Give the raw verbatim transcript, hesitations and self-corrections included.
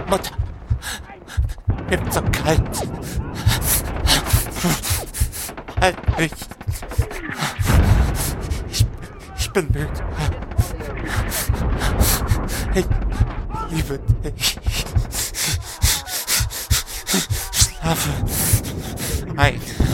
Mutter, mir wird so kalt. Halt mich. Ich, ich bin müde. Ich liebe dich. Schlafe ein.